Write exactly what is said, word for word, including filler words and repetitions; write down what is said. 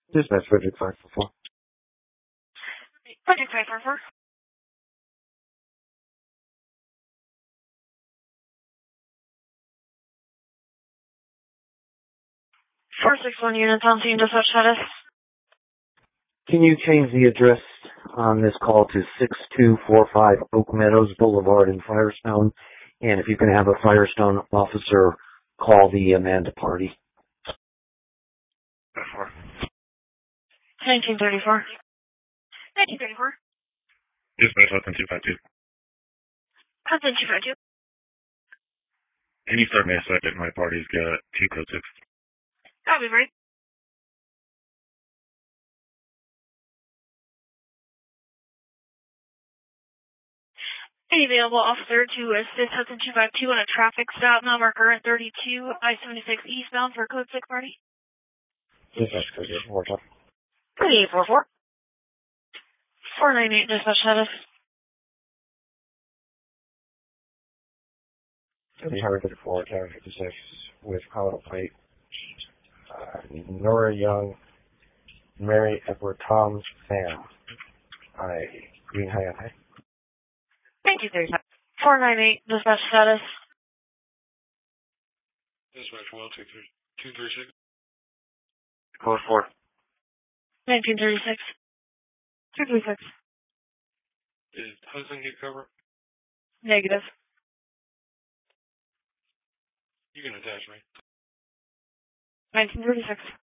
Dispatch Frederick five four four. Frederick five four four. four six one units on scene, dispatch status. Can you change the address on this call to six two four five Oak Meadows Boulevard in Firestone? And if you can have a Firestone officer call the Amanda party. nineteen thirty-four. nineteen thirty-four. Dispatch Hudson two five two. Hudson two five two. Can you start me a second? My party's got two code six. That'll be right. Any available officer to assist Hudson two five two on a traffic stop number current thirty-two I seventy-six eastbound for code six party? Dispatch code four four. thirty-eight four four. four nine eight dispatch status. thirty fifty-four, Tower fifty-six with Colorado plate. Uh, Nora Young, Mary Edward Tom Sam. I Green High High. nineteen thirty-five. four nine eight dispatch status. Dispatch one two three two three six. Code four. nineteen thirty-six. two three six. Did Hudson get cover? Negative. You can attach me. nineteen thirty-six.